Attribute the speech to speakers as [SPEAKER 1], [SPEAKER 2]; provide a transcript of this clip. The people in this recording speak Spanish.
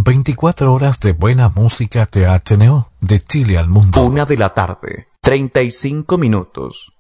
[SPEAKER 1] 24 horas de buena música THNO, de Chile al mundo.
[SPEAKER 2] 1:35 p.m.